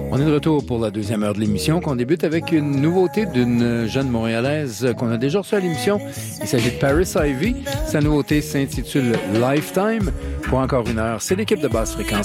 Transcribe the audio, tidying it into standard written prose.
On est de retour pour la deuxième heure de l'émission qu'on débute avec une nouveauté d'une jeune Montréalaise qu'on a déjà reçue à l'émission. Il s'agit de Paris Ivy. Sa nouveauté s'intitule Lifetime. Pour encore une heure, c'est l'équipe de Basse Fréquence